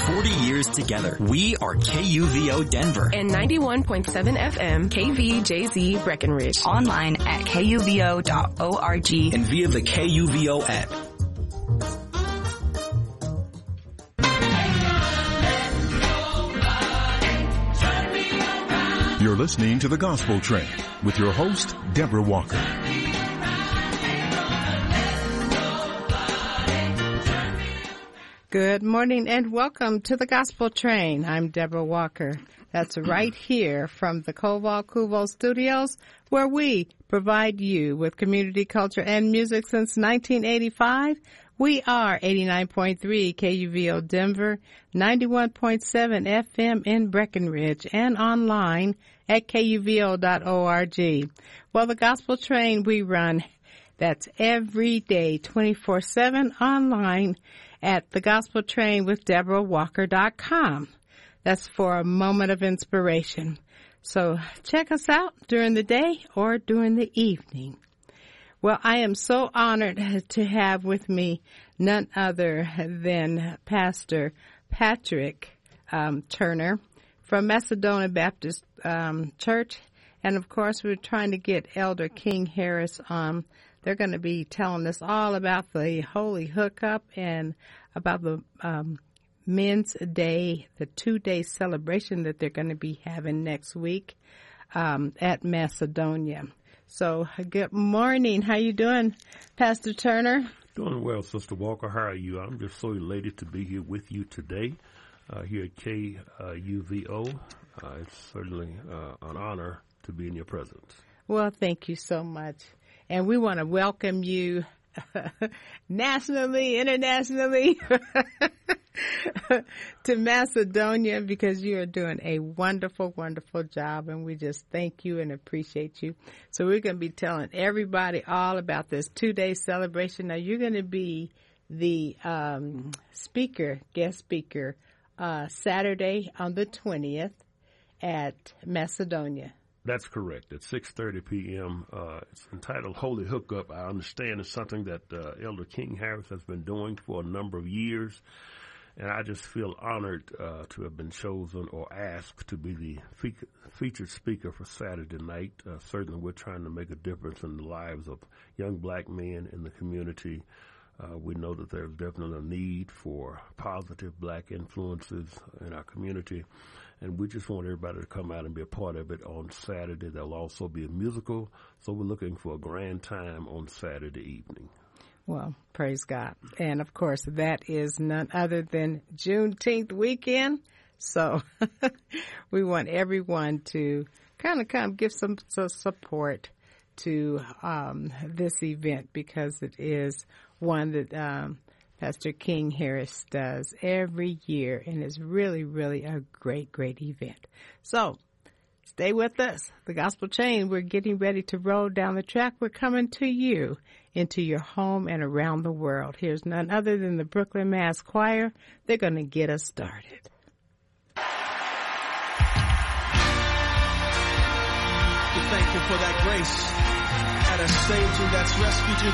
40 years together. We are KUVO Denver. And 91.7 FM KVJZ Breckenridge. Online at kuvo.org. And via the KUVO app. You're listening to The Gospel Train with your host, Deborah Walker. Good morning and welcome to The Gospel Train. I'm Deborah Walker. That's right here from the Koval Kuvo Studios, where we provide you with community culture and music since 1985. We are 89.3 KUVO Denver, 91.7 FM in Breckenridge, and online at kuvo.org. Well, the Gospel Train we run, that's every day, 24/7 online at thegospeltrainwithdeborahwalker.com. That's for a moment of inspiration. So check us out during the day or during the evening. Well, I am so honored to have with me none other than Pastor Patrick Turner from Macedonia Baptist Church. And, of course, we're trying to get Elder King Harris on. They're going to be telling us all about the Holy Hookup and about the Men's Day, the 2-day celebration that they're going to be having next week at Macedonia. So, good morning. How you doing, Pastor Turner? Doing well, Sister Walker. How are you? I'm just so elated to be here with you today here at KUVO. It's certainly an honor to be in your presence. Well, thank you so much. And we want to welcome you nationally, internationally to Macedonia, because you are doing a wonderful, wonderful job, and we just thank you and appreciate you. So we're going to be telling everybody all about this 2-day celebration. Now, you're going to be the guest speaker, Saturday on the 20th at Macedonia. That's correct. At 6:30 p.m. It's entitled Holy Hookup. I understand it's something that Elder King Harris has been doing for a number of years, and I just feel honored to have been chosen or asked to be the featured speaker for Saturday night. Certainly we're trying to make a difference in the lives of young black men in the community. We know that there's definitely a need for positive black influences in our community, and we just want everybody to come out and be a part of it on Saturday. There'll also be a musical, so we're looking for a grand time on Saturday evening. Well, praise God. And, of course, that is none other than Juneteenth weekend, so we want everyone to kind of give some support to this event, because it is one that Pastor King Harris does every year, and it's really, really a great, great event. So stay with us. The Gospel Chain, we're getting ready to roll down the track. We're coming to you into your home and around the world. Here's none other than the Brooklyn Mass Choir. They're going to get us started. We're thankful for that grace that has saved you, that's rescued you